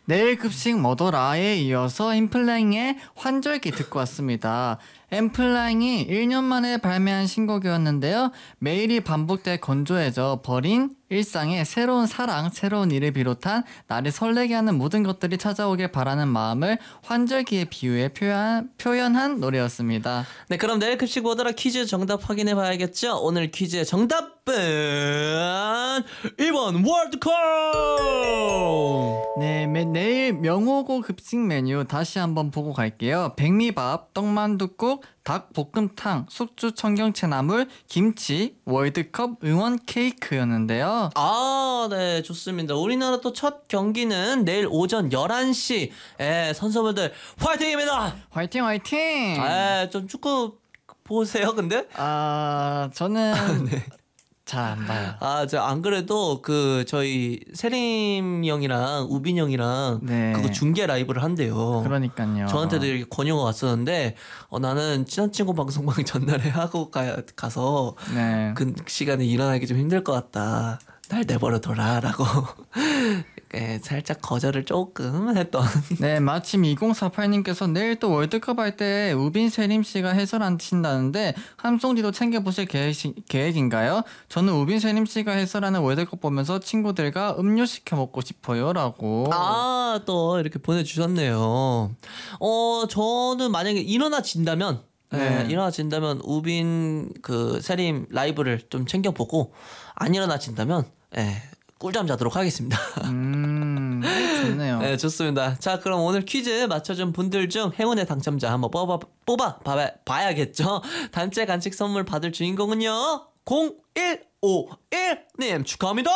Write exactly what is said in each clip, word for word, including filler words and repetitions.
내일 급식 뭐더라에 이어서 엠플라잉의 환절기 듣고 왔습니다. 엠플라잉이 일 년 만에 발매한 신곡이었는데요. 매일이 반복돼 건조해져 버린 일상에 새로운 사랑, 새로운 일을 비롯한 나를 설레게 하는 모든 것들이 찾아오길 바라는 마음을 환절기에 비유해 표현, 표현한 노래였습니다. 네, 그럼 내일 급식 뭐더라 퀴즈 정답 확인해 봐야겠죠? 오늘 퀴즈의 정답은 일 번 월드컵! 네, 매, 내일 명호고 급식 메뉴 다시 한번 보고 갈게요. 백미밥, 떡만둣국, 닭볶음탕, 숙주 청경채나물, 김치, 월드컵 응원 케이크였는데요. 아, 네, 좋습니다. 우리나라 또 첫 경기는 내일 오전 열한 시. 예, 선수분들 화이팅입니다! 화이팅 화이팅! 예, 좀 축구 보세요, 근데? 아, 저는 네. 잘 안 봐요. 아, 저 안 그래도 그 저희 세림 형이랑 우빈 형이랑 네. 그거 중계 라이브를 한대요. 그러니까요. 저한테도 이렇게 권유가 왔었는데 어, 나는 친한 친구 방송방 전날에 하고 가, 가서 네. 그 시간에 일어나기 좀 힘들 것 같다. 날 내버려둬라라고 예, 살짝 거절을 조금 했던. 네, 마침 이공사팔님께서 내일 또 월드컵 할 때 우빈 세림 씨가 해설하신다는데 함송디도 챙겨보실 계획, 계획인가요? 저는 우빈 세림 씨가 해설하는 월드컵 보면서 친구들과 음료 시켜 먹고 싶어요라고. 아, 또 이렇게 보내주셨네요. 어, 저는 만약에 일어나진다면 네. 네, 일어나진다면 우빈 그 세림 라이브를 좀 챙겨보고 안 일어나진다면 예, 꿀잠 자도록 하겠습니다. 음, 좋네요. 네, 좋습니다. 자, 그럼 오늘 퀴즈 맞춰준 분들 중 행운의 당첨자 한번 뽑아, 뽑아 봐야, 봐야겠죠? 단체 간식 선물 받을 주인공은요 공일오일님 축하합니다.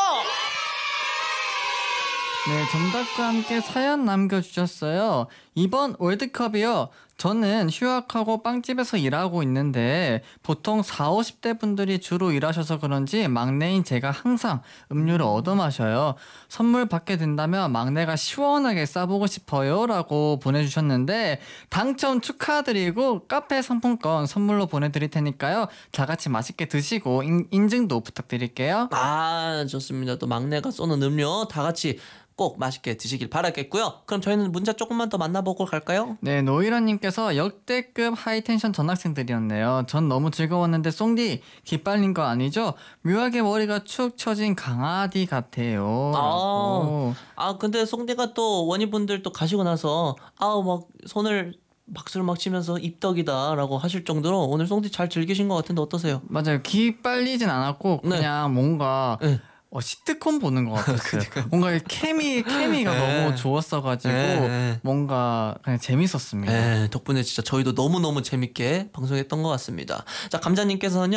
네, 정답과 함께 사연 남겨주셨어요. 이번 월드컵이요. 저는 휴학하고 빵집에서 일하고 있는데 보통 사오십 대 분들이 주로 일하셔서 그런지 막내인 제가 항상 음료를 얻어 마셔요. 선물 받게 된다면 막내가 시원하게 싸보고 싶어요 라고 보내주셨는데 당첨 축하드리고 카페 상품권 선물로 보내드릴 테니까요. 다 같이 맛있게 드시고 인, 인증도 부탁드릴게요. 아, 좋습니다. 또 막내가 쏘는 음료 다 같이 꼭 맛있게 드시길 바라겠고요. 그럼 저희는 문자 조금만 더 만나보고 갈까요? 네, 노이런님께서 역대급 하이텐션 전학생들이었네요. 전 너무 즐거웠는데 송디 기빨린 거 아니죠? 묘하게 머리가 축 처진 강아지 같아요. 아, 아 근데 송디가 또 원희분들 또 가시고 나서 아우 막 손을 박수를 막 치면서 입덕이다라고 하실 정도로 오늘 송디 잘 즐기신 것 같은데 어떠세요? 맞아요. 기빨리진 않았고 그냥 네. 뭔가 네. 어, 시트콤 보는 것 같았어요. 뭔가 케미, 케미가 네. 너무 좋았어가지고 네. 뭔가 그냥 재밌었습니다. 네, 덕분에 진짜 저희도 너무너무 재밌게 방송했던 것 같습니다. 자, 감자님께서는요.